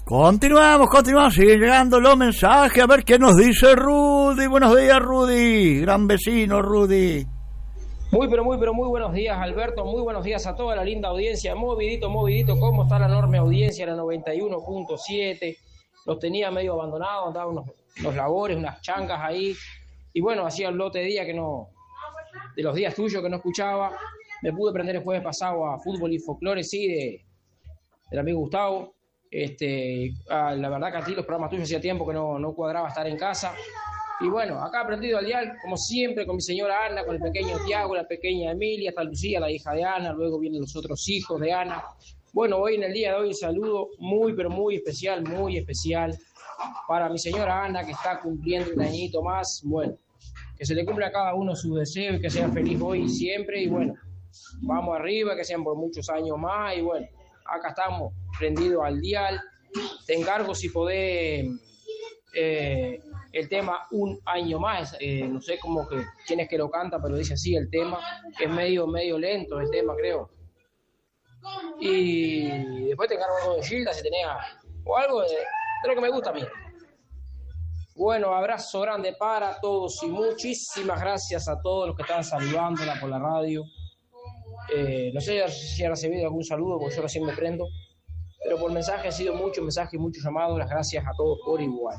Continuamos, siguen llegando los mensajes, a ver qué nos dice Rudy. Buenos días, Rudy, gran vecino, Rudy. Muy buenos días, Alberto, muy buenos días a toda la linda audiencia. Movidito, ¿cómo está la enorme audiencia? La 91.7, los tenía medio abandonados, andaban unos labores, unas chancas ahí, y bueno, hacía el lote de día de los días tuyos que no escuchaba. Me pude prender el jueves pasado a Fútbol y Folclore, sí, del amigo Gustavo. La verdad que a ti los programas tuyos hacía tiempo que no cuadraba estar en casa. Y bueno, acá aprendido al dial, como siempre, con mi señora Ana, con el pequeño Tiago, la pequeña Emilia, hasta Lucía, la hija de Ana, luego vienen los otros hijos de Ana. Bueno, hoy en el día de hoy un saludo muy especial para mi señora Ana, que está cumpliendo un añito más. Bueno, que se le cumpla a cada uno su deseo y que sea feliz hoy y siempre. Y bueno, vamos arriba, que sean por muchos años más. Y bueno, acá estamos prendidos al dial. Te encargo si podés el tema Un Año Más. No sé quién es que lo canta, pero dice así el tema. Es medio lento el tema, creo. Y después te encargo algo de Gilda, si tenés o algo de lo que me gusta a mí. Bueno, abrazo grande para todos y muchísimas gracias a todos los que están saludándola por la radio. No sé si ha recibido algún saludo, porque yo recién me prendo, pero por mensaje ha sido muchos mensajes y muchos llamados. Las gracias a todos por igual.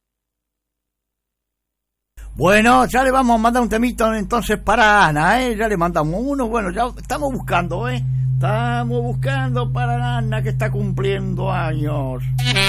Bueno, ya le vamos a mandar un temito entonces para Ana, ya le mandamos uno. Bueno, ya estamos buscando, estamos buscando para Ana, que está cumpliendo años.